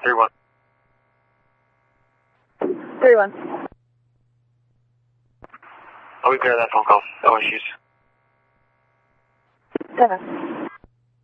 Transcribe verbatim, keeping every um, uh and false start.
three one. three one. I'll repair that phone call. No issues. seven.